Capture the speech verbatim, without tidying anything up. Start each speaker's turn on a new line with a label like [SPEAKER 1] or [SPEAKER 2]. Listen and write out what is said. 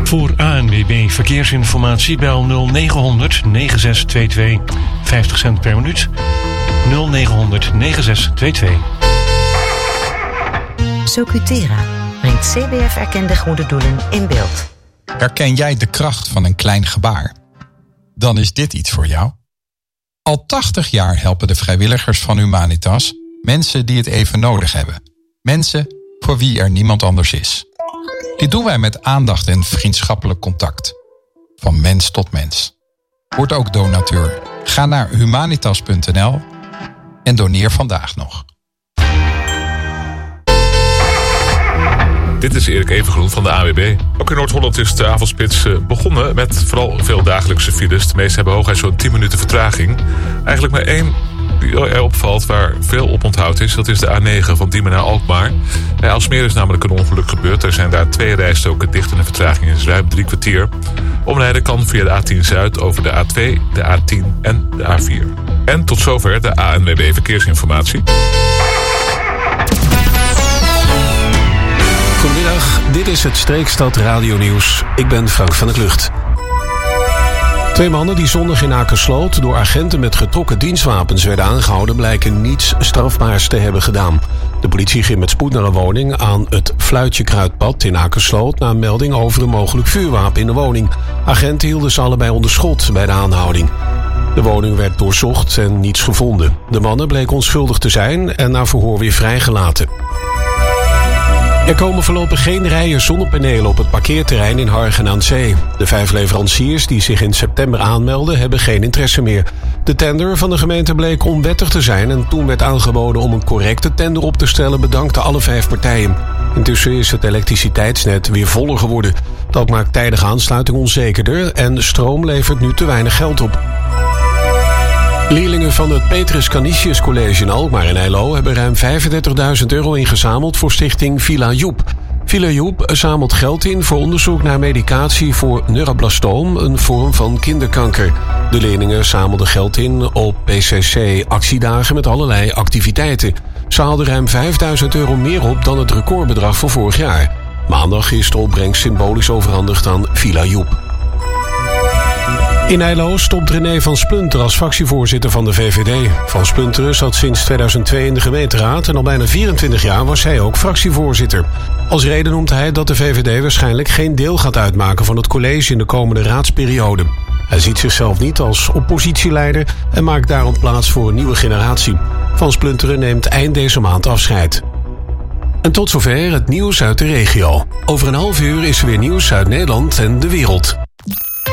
[SPEAKER 1] Voor A N W B Verkeersinformatie bel nul negen honderd negen zes twee twee. vijftig cent per minuut. nul negen honderd negen zes twee twee.
[SPEAKER 2] Socutera brengt C B F-erkende goede doelen in beeld.
[SPEAKER 3] Herken jij de kracht van een klein gebaar? Dan is dit iets voor jou. Al tachtig jaar helpen de vrijwilligers van Humanitas mensen die het even nodig hebben. Mensen voor wie er niemand anders is. Dit doen wij met aandacht en vriendschappelijk contact. Van mens tot mens. Word ook donateur. Ga naar humanitas punt n l en doneer vandaag nog.
[SPEAKER 4] Dit is Erik Evengroen van de A W B. Ook in Noord-Holland is de avondspits begonnen met vooral veel dagelijkse files. De meeste hebben hooguit zo'n tien minuten vertraging. Eigenlijk maar één die er opvalt waar veel op onthoud is. Dat is de A negen van Diemen naar Alkmaar. Bij Aalsmeer is namelijk een ongeluk gebeurd. Er zijn daar twee rijstroken dicht en de vertraging is ruim drie kwartier. Omrijden kan via de A tien Zuid over de A twee, de A tien en de A vier. En tot zover de A N W B Verkeersinformatie.
[SPEAKER 5] Goedemiddag, dit is het Streekstad Radio Nieuws. Ik ben Frank van der Klucht. Twee mannen die zondag in Akersloot door agenten met getrokken dienstwapens werden aangehouden, blijken niets strafbaars te hebben gedaan. De politie ging met spoed naar een woning aan het Fluitje Kruidpad in Akersloot na een melding over een mogelijk vuurwapen in de woning. Agenten hielden ze allebei onder schot bij de aanhouding. De woning werd doorzocht en niets gevonden. De mannen bleken onschuldig te zijn en na verhoor weer vrijgelaten. Er komen voorlopig geen rijen zonnepanelen op het parkeerterrein in Hargen aan Zee. De vijf leveranciers die zich in september aanmelden hebben geen interesse meer. De tender van de gemeente bleek onwettig te zijn en toen werd aangeboden om een correcte tender op te stellen, bedankten alle vijf partijen. Intussen is het elektriciteitsnet weer voller geworden. Dat maakt tijdige aansluiting onzekerder en stroom levert nu te weinig geld op. Leerlingen van het Petrus Canisius College in Alkmaar en Eilo hebben ruim vijfendertigduizend euro ingezameld voor stichting Villa Joep. Villa Joep zamelt geld in voor onderzoek naar medicatie voor neuroblastoom, een vorm van kinderkanker. De leerlingen zamelden geld in op P C C-actiedagen met allerlei activiteiten. Ze haalden ruim vijfduizend euro meer op dan het recordbedrag van vorig jaar. Maandag is de opbrengst symbolisch overhandigd aan Villa Joep. In Eilo stopt René van Splunter als fractievoorzitter van de V V D. Van Splunter zat sinds tweeduizend twee in de gemeenteraad en al bijna vierentwintig jaar was hij ook fractievoorzitter. Als reden noemt hij dat de V V D waarschijnlijk geen deel gaat uitmaken van het college in de komende raadsperiode. Hij ziet zichzelf niet als oppositieleider en maakt daarom plaats voor een nieuwe generatie. Van Splunteren neemt eind deze maand afscheid. En tot zover het nieuws uit de regio. Over een half uur is er weer nieuws uit Nederland en de wereld.